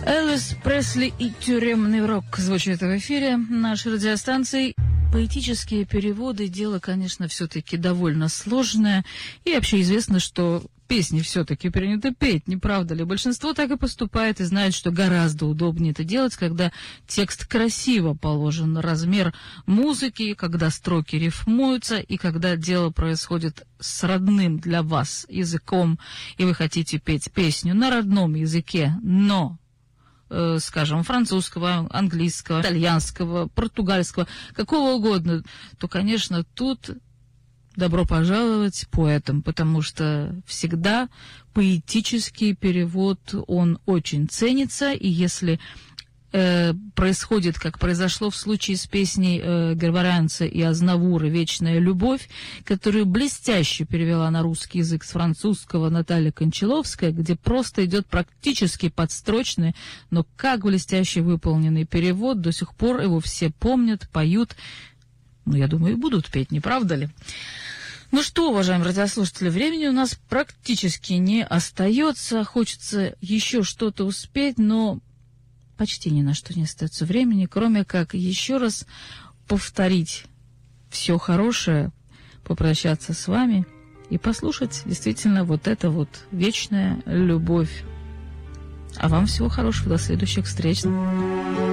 Элвис Пресли и «Тюремный рок» звучит в эфире нашей радиостанции. Поэтические переводы — дело, конечно, все-таки довольно сложное. И вообще известно, что песни все-таки принято петь, не правда ли? Большинство так и поступает и знает, что гораздо удобнее это делать, когда текст красиво положен на размер музыки, когда строки рифмуются и когда дело происходит с родным для вас языком, и вы хотите петь песню на родном языке, но, скажем, французского, английского, итальянского, португальского, какого угодно, то, конечно, тут добро пожаловать поэтам, потому что всегда поэтический перевод, он очень ценится, и если происходит, как произошло в случае с песней Григорянца и Азнавура «Вечная любовь», которую блестяще перевела на русский язык с французского Наталья Кончаловская, где просто идет практически подстрочный, но как блестяще выполненный перевод, до сих пор его все помнят, поют, ну, я думаю, и будут петь, не правда ли? Ну что, уважаемые радиослушатели, времени у нас практически не остается, хочется еще что-то успеть, но почти ни на что не остается времени, кроме как еще раз повторить все хорошее, попрощаться с вами и послушать действительно вот это вот «Вечная любовь». А вам всего хорошего, до следующих встреч.